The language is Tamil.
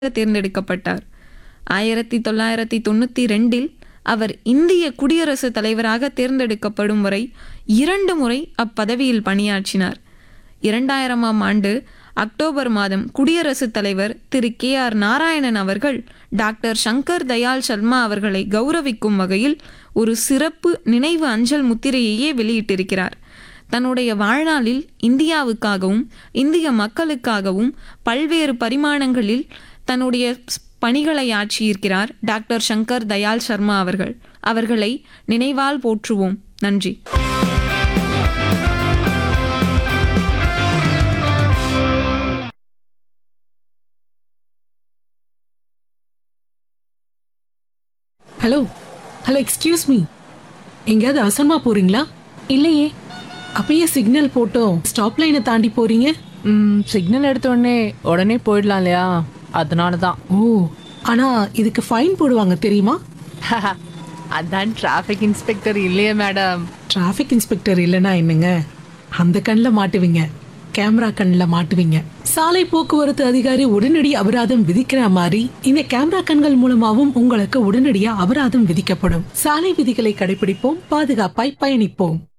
தேர்ந்தெடுக்கப்பட்டார். 1992இல் அவர் இந்திய குடியரசுத் தலைவராக தேர்ந்தெடுக்கப்படும் வரை 2 முறை அப்பதவியில் பணியாற்றினார். 2000ஆம் ஆண்டு அக்டோபர் மாதம் குடியரசுத் தலைவர் திரு KR நாராயணன் அவர்கள் டாக்டர் சங்கர் தயாள் சர்மா அவர்களை கௌரவிக்கும் வகையில் ஒரு சிறப்பு நினைவு அஞ்சல் முத்திரையையே வெளியிட்டிருக்கிறார். தன்னுடைய வாழ்நாளில் இந்தியாவுக்காகவும் இந்திய மக்களுக்காகவும் பல்வேறு பரிமாணங்களில் தன்னுடைய பணிகளை ஆற்றியிருக்கிறார் டாக்டர் சங்கர் தயாள் சர்மா அவர்கள். அவர்களை நினைவால் போற்றுவோம். நன்றி. ஹலோ ஹலோ எக்ஸ்கியூஸ் மீ, எங்கேயாவது அவசரமா போறீங்களா? இல்லையே. அப்பயே சிக்னல் போட்டோம் ஸ்டாப் லைனை தாண்டி போறீங்க. சிக்னல் எடுத்த உடனே போயிடலாம் இல்லையா, அதனால தான். ஓ, ஆனா இதுக்கு ஃபைன் போடுவாங்க தெரியுமா? அதான் டிராஃபிக் இன்ஸ்பெக்டர் இல்லையே மேடம். டிராஃபிக் இன்ஸ்பெக்டர் இல்லைன்னா என்னங்க, அந்த கண்ணில் மாட்டுவீங்க, கேமரா கண்ணில் மாட்டுவீங்க. சாலை போக்குவரத்து அதிகாரி உடனடி அபராதம் விதிக்கிற மாதிரி இந்த கேமரா கண்கள் மூலமாவும் உங்களுக்கு உடனடியா அபராதம் விதிக்கப்படும். சாலை விதிகளை கடைபிடிப்போம், பாதுகாப்பாய் பயணிப்போம்.